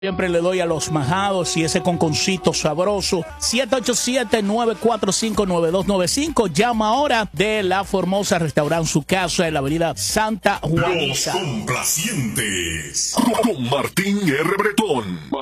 Siempre le doy a los majados y ese conconcito sabroso. 787-945-9295. Llama ahora de La Formosa Restaurant, su casa en la avenida Santa Juanita. Los complacientes. Con Martín R. Bretón.